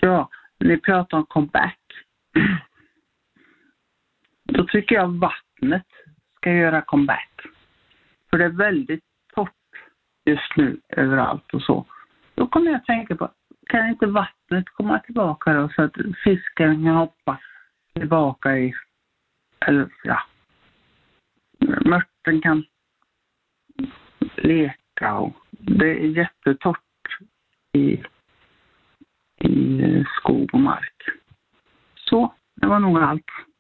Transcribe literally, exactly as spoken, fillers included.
Ja, ni pratar om comeback. Då tycker jag vattnet ska göra comeback. För det är väldigt torrt just nu överallt och så. Då kommer jag att tänka på, kan inte vattnet komma tillbaka då så att fisken kan hoppa tillbaka i, eller ja, mörten kan leka och det är jättetorrt i, i skog och mark. Så, det var nog allt.